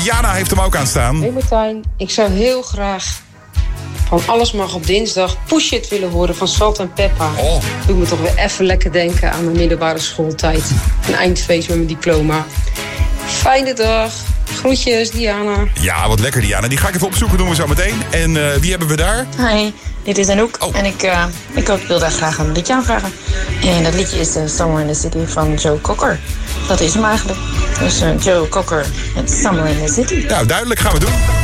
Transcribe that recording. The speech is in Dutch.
Diana heeft hem ook aanstaan. Hey Martijn, ik zou heel graag van Alles Mag op Dinsdag Push It willen horen van Salt en Peppa. Oh. Doe me toch weer even lekker denken aan mijn middelbare schooltijd. Een eindfeest met mijn diploma. Fijne dag. Groetjes, Diana. Ja, wat lekker, Diana. Die ga ik even opzoeken, doen we zo meteen. En wie hebben we daar? Hi, dit is Anouk. Oh. En ik wil daar graag een liedje aanvragen. En dat liedje is Summer in the City van Joe Cocker. Dat is hem eigenlijk. Dus Joe Cocker met Summer in the City. Nou, duidelijk, gaan we doen.